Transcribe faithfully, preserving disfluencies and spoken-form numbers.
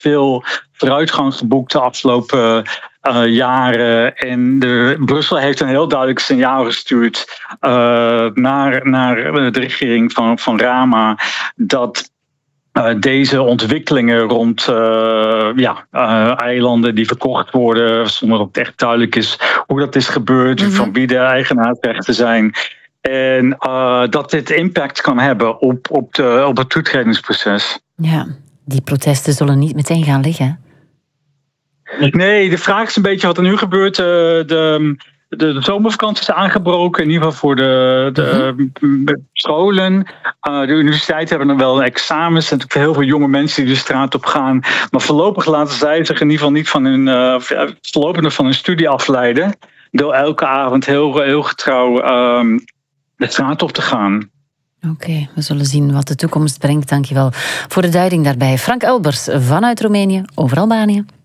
veel vooruitgang geboekt de afgelopen uh, jaren. En de, Brussel heeft een heel duidelijk signaal gestuurd uh, naar, naar de regering van, van Rama dat Uh, deze ontwikkelingen rond uh, ja, uh, eilanden die verkocht worden, zonder dat het echt duidelijk is hoe dat is gebeurd, mm-hmm. van wie de eigenaarsrechten zijn. En uh, dat dit impact kan hebben op, op, de, op het toetredingsproces. Ja, die protesten zullen niet meteen gaan liggen. Nee, de vraag is een beetje wat er nu gebeurt. Uh, de, de, de zomervakantie is aangebroken, in ieder geval voor de, de mm-hmm. scholen. Uh, de universiteiten hebben nog wel examens. Er zijn heel veel jonge mensen die de straat op gaan. Maar voorlopig laten zij zich in ieder geval niet van hun, uh, voorlopig nog van hun studie afleiden. Door elke avond heel, heel getrouw uh, de straat op te gaan. Oké, okay, we zullen zien wat de toekomst brengt. Dankjewel voor de duiding daarbij. Frank Elbers vanuit Roemenië over Albanië.